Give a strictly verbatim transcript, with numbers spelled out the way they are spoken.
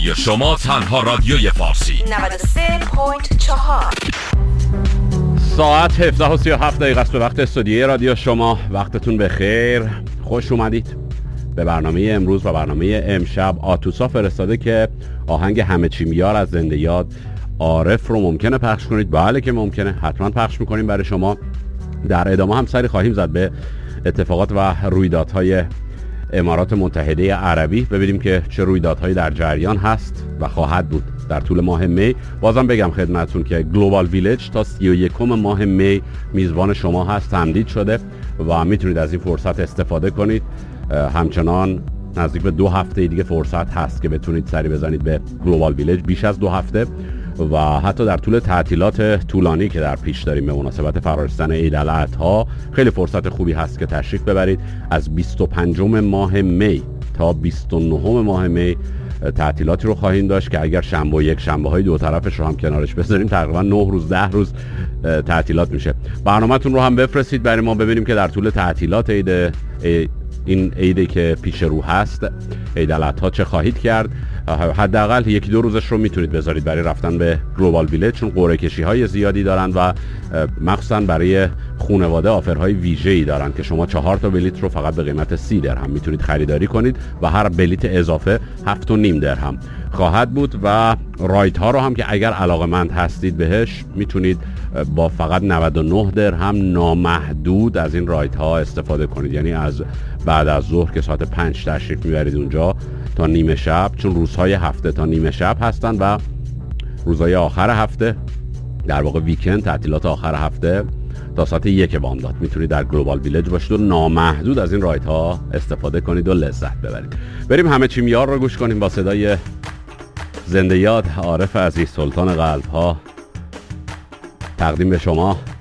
رادیو شما، تنها رادیوی فارسی. نود و سه ممیز چهار. ساعت هفده و سی و هفت دقیقه است به وقت استودیوی رادیو شما. وقتتون بخیر، خوش اومدید به برنامه امروز و برنامه امشب. آتوسا فرستاده که آهنگ همه چی میار از زنده یاد عارف رو ممکنه پخش کنید. بله که ممکنه، حتما پخش میکنیم برای شما. در ادامه هم سری خواهیم زد به اتفاقات و رویدادهای امارات متحده عربی، ببینیم که چه رویدادهایی در جریان هست و خواهد بود در طول ماه می. بازم بگم خدمتتون که گلوبال ویلج تا سی و یکم ماه می میزبان شما هست، تمدید شده و میتونید از این فرصت استفاده کنید. همچنان نزدیک به دو هفته دیگه فرصت هست که بتونید سری بزنید به گلوبال ویلج، بیش از دو هفته. و حتی در طول تعطیلات طولانی که در پیش داریم به مناسبت فرارسیدن عید الاضحی خیلی فرصت خوبی هست که تشریف ببرید. از بیست و پنجم ماه می تا بیست و نهم ماه می تعطیلاتی رو خواهیم داشت که اگر شنبه و یک شنبه های دو طرفش رو هم کنارش بذاریم تقریبا نه روز ده روز تعطیلات میشه. برنامه‌تون رو هم بفرستید برای ما ببینیم که در طول تعطیلات عید این عیدی که پیش رو هست، عید الاضحی، چه خواهید کرد. حداقل یکی دو روزش رو میتونید بذارید برای رفتن به گلوبال ویلج، چون قرعه کشی های زیادی دارن و مخصوصا برای خانواده آفرهای ویژه‌ای دارن که شما چهار تا بلیت رو فقط به قیمت سی درهم میتونید خریداری کنید و هر بلیت اضافه هفت و نیم درهم خواهد بود. و رایت ها رو هم که اگر علاقه‌مند هستید بهش میتونید با فقط نود و نه درهم نامحدود از این رایت ها استفاده کنید. یعنی از بعد از ظهر که ساعت پنج تشریف میبرید اونجا تا نیمه شب، چون روزهای هفته تا نیمه شب هستن و روزهای آخر هفته، در واقع ویکند، تعطیلات آخر هفته تا ساعت یک بامداد میتونید در گلوبال ویلج باشید و نامحدود از این رایت ها استفاده کنید و لذت ببرید. بریم همه چی میار رو گوش کنیم با صدای زنده یاد عارف عزیز، سلطان قلب ها، تقدیم به شما.